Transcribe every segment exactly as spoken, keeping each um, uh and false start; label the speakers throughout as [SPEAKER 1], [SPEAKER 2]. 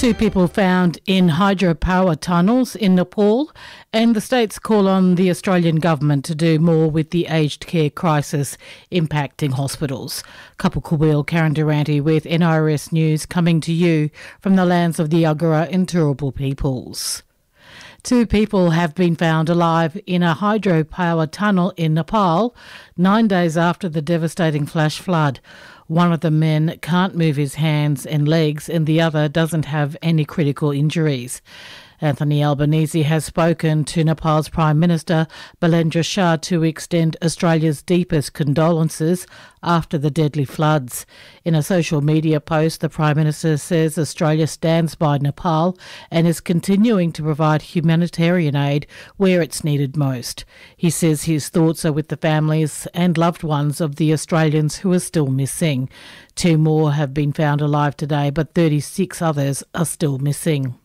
[SPEAKER 1] Two people found in hydropower tunnels in Nepal, and the states call on the Australian government to do more with the aged care crisis impacting hospitals. Couple Kubil, Karen Durante with N I R S News, coming to you from the lands of the Yagara and Turrbal peoples. Two people have been found alive in a hydropower tunnel in Nepal nine days after the devastating flash flood. One of the men can't move his hands and legs, and the other doesn't have any critical injuries. Anthony Albanese has spoken to Nepal's Prime Minister Balendra Shah to extend Australia's deepest condolences after the deadly floods. In a social media post, the Prime Minister says Australia stands by Nepal and is continuing to provide humanitarian aid where it's needed most. He says his thoughts are with the families and loved ones of the Australians who are still missing. Two more have been found alive today, but thirty-six others are still missing.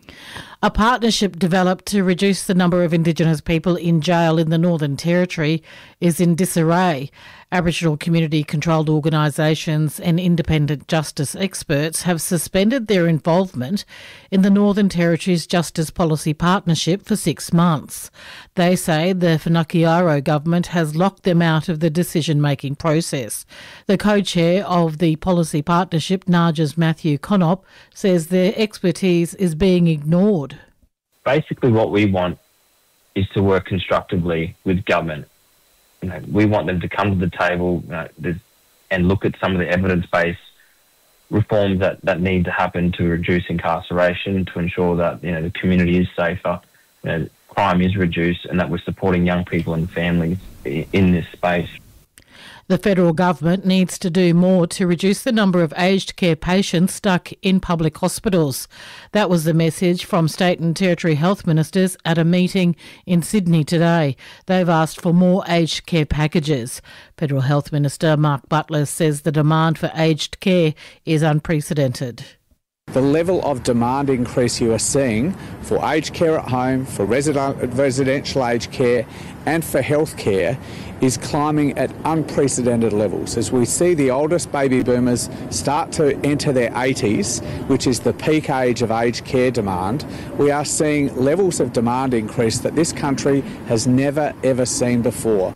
[SPEAKER 1] A partnership developed to reduce the number of Indigenous people in jail in the Northern Territory is in disarray. Aboriginal community-controlled organisations and independent justice experts have suspended their involvement in the Northern Territory's Justice Policy Partnership for six months. They say the Whanakirauo government has locked them out of the decision-making process. The co-chair of the Policy Partnership, Naja's Matthew Conop, says their expertise is being ignored.
[SPEAKER 2] Basically what we want is to work constructively with government. You know, we want them to come to the table you know, and look at some of the evidence-based reforms that, that need to happen to reduce incarceration, to ensure that you know the community is safer, you know, crime is reduced, and that we're supporting young people and families in this space.
[SPEAKER 1] The federal government needs to do more to reduce the number of aged care patients stuck in public hospitals. That was the message from state and territory health ministers at a meeting in Sydney today. They've asked for more aged care packages. Federal Health Minister Mark Butler says the demand for aged care is unprecedented.
[SPEAKER 3] The level of demand increase you are seeing for aged care at home, for resident, residential aged care and for health care is climbing at unprecedented levels. As we see the oldest baby boomers start to enter their eighties, which is the peak age of aged care demand, we are seeing levels of demand increase that this country has never ever seen before.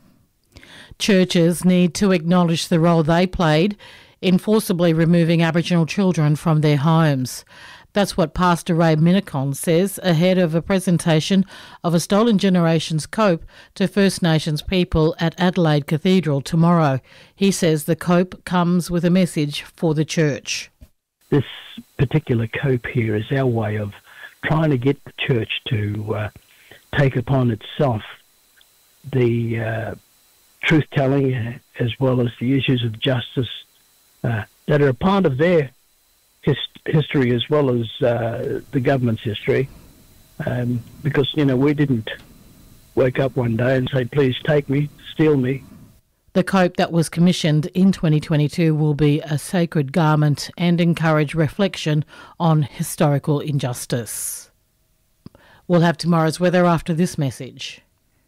[SPEAKER 1] Churches need to acknowledge the role they played in forcibly removing Aboriginal children from their homes. That's what Pastor Ray Minicon says ahead of a presentation of A Stolen Generation's Cope to First Nations people at Adelaide Cathedral tomorrow. He says the cope comes with a message for the church.
[SPEAKER 4] This particular cope here is our way of trying to get the church to uh, take upon itself the uh, truth-telling uh, as well as the issues of justice Uh, that are a part of their his- history as well as uh, the government's history. Um, because, you know, we didn't wake up one day and say, please take me, steal me.
[SPEAKER 1] The cope that was commissioned in twenty twenty-two will be a sacred garment and encourage reflection on historical injustice. We'll have tomorrow's weather after this message.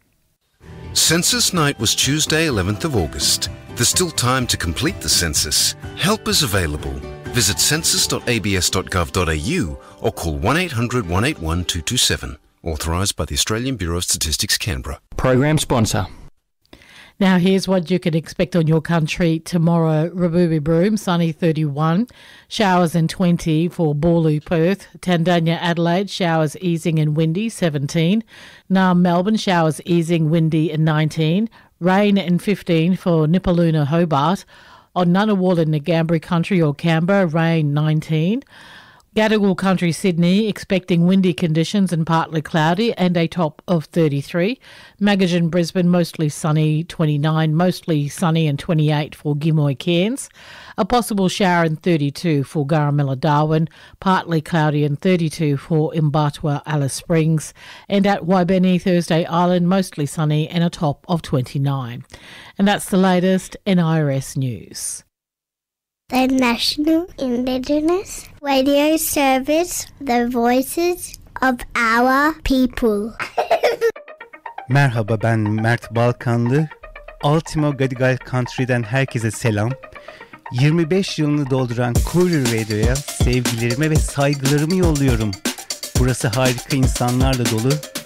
[SPEAKER 5] Census night was Tuesday, eleventh of August. There's still time to complete the census. Help is available. Visit census dot a b s dot gov dot a u or call one eight hundred, one eight one, two two seven. Authorised by the Australian Bureau of Statistics, Canberra.
[SPEAKER 6] Program sponsor.
[SPEAKER 1] Now here's what you can expect on your country tomorrow. Raboobie Broome, sunny thirty-one, showers and twenty for Boorloo, Perth. Tandanya, Adelaide, showers easing and windy, seventeen. Naarm, Melbourne, showers easing, windy and nineteen. Rain and fifteen for Nipaluna, Hobart. On Ngunnawal in Ngambri Country or Canberra, rain nineteen. Gadigal Country, Sydney, expecting windy conditions and partly cloudy and a top of thirty-three. Magajan, Brisbane, mostly sunny, twenty-nine. Mostly sunny and twenty-eight for Gimoy, Cairns. A possible shower and thirty-two for Garamilla, Darwin. Partly cloudy and thirty-two for Imbatwa, Alice Springs. And at Waibeni, Thursday Island, mostly sunny and a top of twenty-nine. And that's the latest N I R S News.
[SPEAKER 7] The National Indigenous Radio Service, the voices of our people.
[SPEAKER 8] Merhaba, ben Mert Balkanlı. Ultimo Gadigal Country'den herkese selam.
[SPEAKER 6] yirmi beş yılını dolduran Courier Radio'ya sevgilerimi ve saygılarımı yolluyorum. Burası harika insanlarla dolu